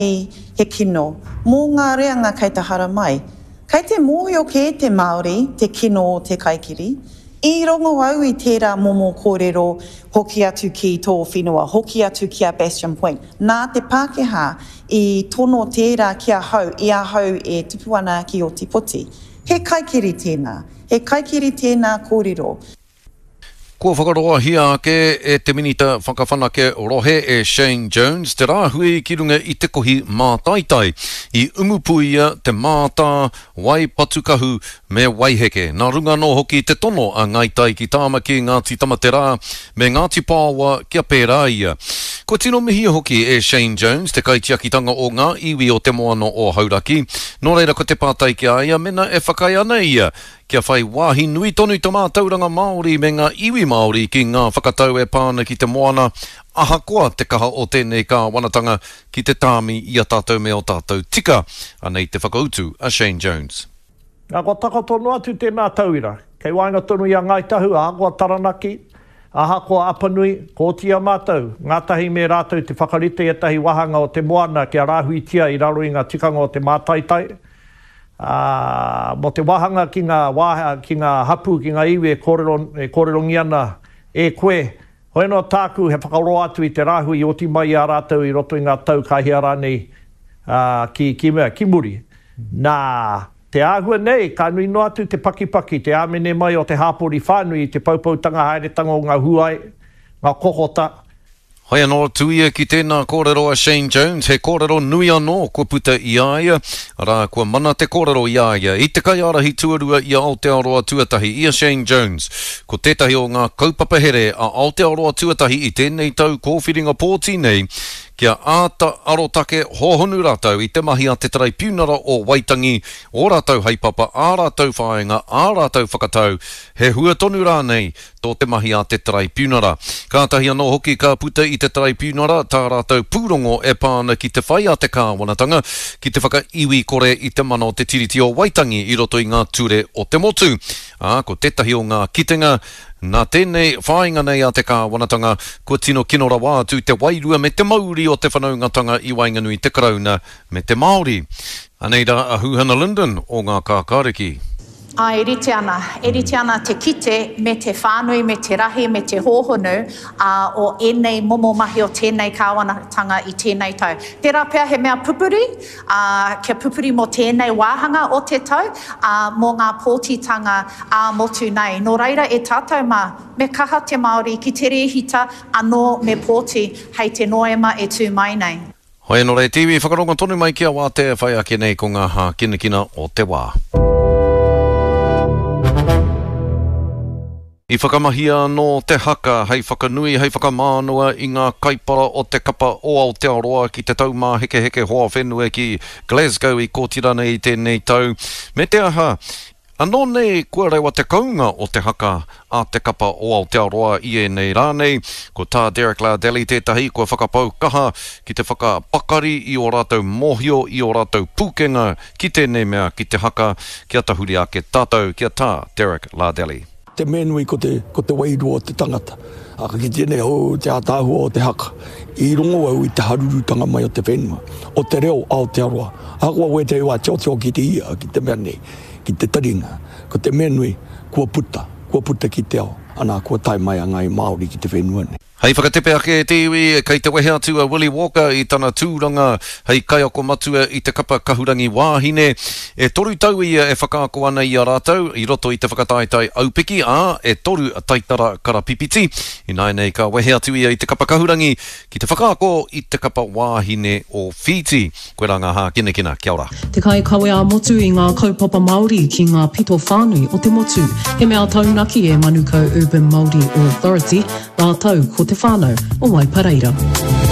he kino, mō ngā reanga kei te hara mai. Kei te mōhio ke te Māori, te kino o te kaikiri, I rongo au I tērā momo kōrero hoki atu ki tō whenua, hoki atu ki a Bastion Point. Nā te Pākehā I tono tērā ki a hau, I a hau e tupu ana ki o te poti. He kaikiri tēnā kōrero. Kua whakaroa hia ake e te minita whakawhanake rohe e Shane Jones, te rāhui ki runga I te kohi mātaitai. I umupuia te mātā, wai patukahu me waiheke. Nā runga no hoki te tono a ngaitai ki tāmaki Ngāti Tamaterā me Ngāti Pāwa kia pērā ia. Ko tino mihia hoki e Shane Jones, te kaitiakitanga o ngā iwi o te moana o Hauraki. Nō reira ko te pātai ki aia, mena e whakai ana ia. Kia whai wāhi nui tonu tō mātauranga Māori me ngā iwi Māori ki ngā whakatau e pāna ki te moana. Ahakoa te kaha o tēnei ka wanatanga ki te tāmi I a tātou me o tātou tika. Anei te whakautu a Shane Jones. Ngā ko takatono atu tēnā tauira. Kei wainga tonu I a Ngaitahu, ahakoa Taranaki, ahakoa Apanui, ko tia mātou. Ngātahi me rātou te whakarite e tahi wahanga o te moana ki a rāhuitia I raro I ngā tikanga o te mātaitai. Mo te wahanga ki ngā hapu, ki ngā iwi e kōrerongi ana e koe. Hoi no tāku he whakaroa atu I te rahu I oti mai a rātou I roto I ngā tau kahia rānei ki muri. Nā te āhua nei, ka nui no atu te pakipaki, te āmene mai o te hāpori whānui I te paupautanga haeretanga o ngā huai, ngā kokota. Hoi anō tuia ki tēnā kōrero a Shane Jones, he kōrero nui anō kua puta I aia, rā kua mana te kōrero I aia. I te kai arahi tuarua I a Aotearoa tuatahi I a Shane Jones. Ko tētahi o ngā kaupapahere a Aotearoa tuatahi I tēnei tau kōwhiringa pōti nei, kia āta arotake hohonu rātou I te mahi a te tarai piunara o Waitangi, o rātou haipapa, ā rātou whāenga, ā rātou whakatau, he hua tonu rānei tō te mahi a te tarai piunara. Kātahi anō hoki ka puta I te tarai piunara, tā rātou pūrongo e pāna ki te whai a te kāwanatanga, ki te whakaiwi kore I te mana o te tiriti o Waitangi I roto I ngā ture o te motu. Ko tētahi o ngā kitenga, nā tēnei whāinga nei a te kāwanatanga, kua tino kinora wā atu te wairua me te mauri o te whanaungatanga I Wainganui te karauna me te Māori. Aneira a Huhana Linden o ngā kākāriki. Eriti ana te kite me te whānui, me te rahi, me te hōhonu o enei momo mahi o tēnei kāwanatanga I tēnei tau. Tērā pēr he mea pupuri, kia pupuri mo tēnei wāhanga o te tau, mō ngā pōtitanga motu nei. Nō reira e tātou me kaha te Māori ki te rehita anō me pōti hei te noema e tū mai nei. Hoi anō rei tiwi, whakaronga tonu mai kia wā te whai ake nei ko ngā hā kinakina o te wā. I whakamahia no te haka, hei whakanui, hei whakamānua I ngā kaipara o te kapa o Aotearoa ki te tau mā heke heke hoa whenua ki Glasgow I kōtirana I tēnei tau. Me te aha, anō nei kua rewa te kaunga o te haka a te kapa o Aotearoa I nei rānei, ko tā Derek Laudeli tētahi kua whakapau kaha ki te whakapakari I o rātou mohio, I o rātou pūkenga ki tēnei mea ki te haka, kia tahuri ake tātou, kia tā Derek Laudeli. Te menui ko te wairua o te tangata. Aka ki tēnei hou te ātāhua o te haka. I rongo au I te harurutanga mai o te whenua. O te reo Aotearoa. Hakoa we te ua tio ki te ia, ki te mea nei, ki te taringa. Ko te menui kua puta ki te ao. Ana kua tai mai a ngai Māori ki te whenua nei. Hei whakatepe ake te iwi, kei te wehe atu a Willie Walker I tana tūranga, hei kaiako matua I te kapa kahurangi wāhine. E toru tau ia e whakaako ana I a rātou, I roto I te whakataitai aupiki, e toru a taitara karapipiti. I nai nei ka wehe atu ia I te kapa kahurangi, ki te whakaako I te kapa wāhine o Fiji. Koe ranga hā kinekina, kia ora. Te kai kawe a motu I ngā kaupapa Māori ki ngā pito whānui o te motu. He mea taunaki e Manukau Urban Māori Authority, ngā tau ko te whānau o Waipareira.